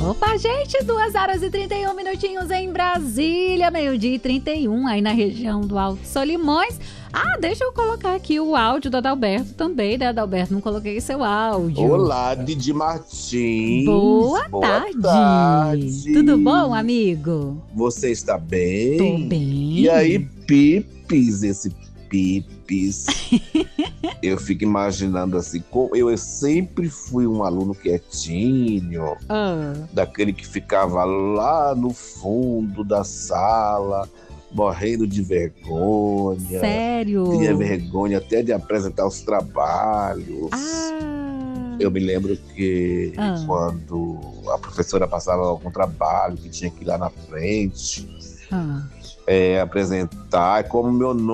Opa, gente, 2 horas e 31 minutinhos em Brasília, 12h31, aí na região do Alto Solimões. Deixa eu colocar aqui o áudio do Adalberto também, né, Adalberto? Não coloquei seu áudio. Olá, Didi Martins. Boa tarde. Tudo bom, amigo? Você está bem? Tô bem. E aí, Pipis, esse Pipis. Eu fico imaginando assim, eu sempre fui um aluno quietinho, daquele que ficava lá no fundo da sala, morrendo de vergonha. Sério? Tinha vergonha até de apresentar os trabalhos. Eu me lembro que quando a professora passava algum trabalho que tinha que ir lá na frente apresentar, como meu nome